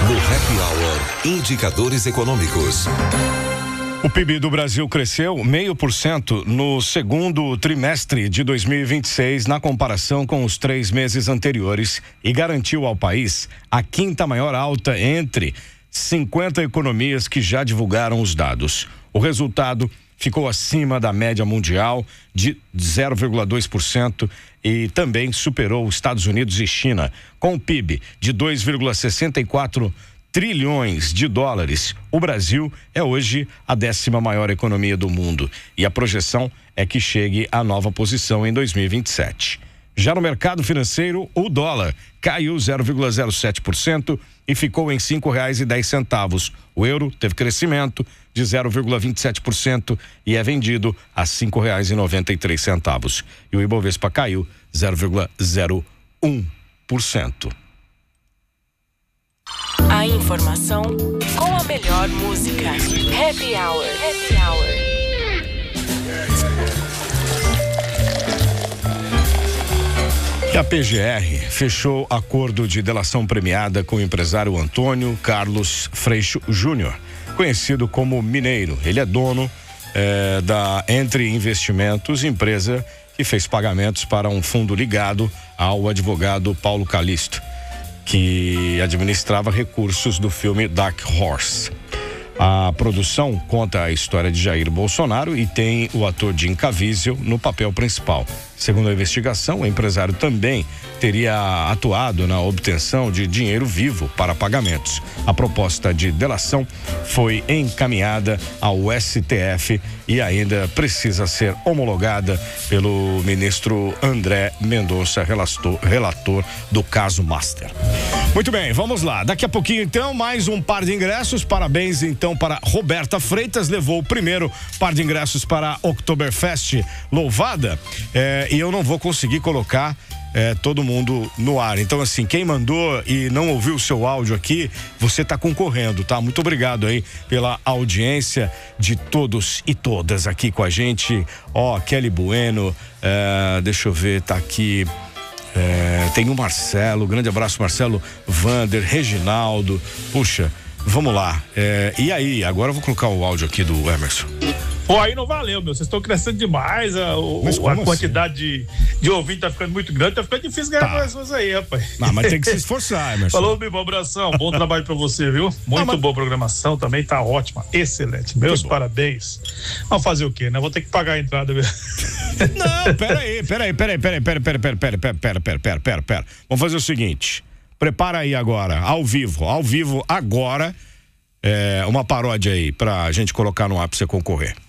No Happy Hour, indicadores econômicos. O PIB do Brasil cresceu 0,5% no segundo trimestre de 2026, na comparação com os 3 meses anteriores, e garantiu ao país a 5ª maior alta entre 50 economias que já divulgaram os dados. O resultado ficou acima da média mundial de 0,2% e também superou os Estados Unidos e China, com o PIB de 2,64 trilhões de dólares. O Brasil é hoje a 10ª maior economia do mundo e a projeção é que chegue à nova posição em 2027. Já no mercado financeiro, o dólar caiu 0,07% e ficou em R$ 5,10. O euro teve crescimento de 0,27% e é vendido a R$ 5,93. E o Ibovespa caiu 0,01%. A informação com a melhor música. Happy Hour. Happy Hour. A PGR fechou acordo de delação premiada com o empresário Antônio Carlos Freixo Júnior, conhecido como Mineiro. Ele é dono da Entre Investimentos, empresa que fez pagamentos para um fundo ligado ao advogado Paulo Calisto, que administrava recursos do filme Dark Horse. A produção conta a história de Jair Bolsonaro e tem o ator Jim Caviezel no papel principal. Segundo a investigação, o empresário também teria atuado na obtenção de dinheiro vivo para pagamentos. A proposta de delação foi encaminhada ao STF e ainda precisa ser homologada pelo ministro André Mendonça, relator do caso Master. Muito bem, vamos lá. Daqui a pouquinho, então, mais um par de ingressos. Parabéns, então, para Roberta Freitas. Levou o primeiro par de ingressos para a Oktoberfest Louvada. E eu não vou conseguir colocar todo mundo no ar. Então, assim, quem mandou e não ouviu o seu áudio aqui, você está concorrendo, tá? Muito obrigado aí pela audiência de todos e todas aqui com a gente. Kelly Bueno, deixa eu ver, tá aqui. Tem o Marcelo, grande abraço, Marcelo, Vander, Reginaldo. Puxa, vamos lá. E aí, agora eu vou colocar o áudio aqui do Emerson. Pô, aí não valeu, meu. Vocês estão crescendo demais. A quantidade de ouvinte tá ficando muito grande. Tá ficando difícil ganhar com pessoas aí, rapaz. Não, mas tem que se esforçar, Emerson. Falou, meu abração. Bom trabalho pra você, viu? Muito boa programação também. Tá ótima. Excelente. Meus parabéns. Vamos fazer o quê, né? Vou ter que pagar a entrada mesmo. Não, peraí. Vamos fazer o seguinte. Prepara aí agora, ao vivo agora, uma paródia aí pra gente colocar no ar pra você concorrer.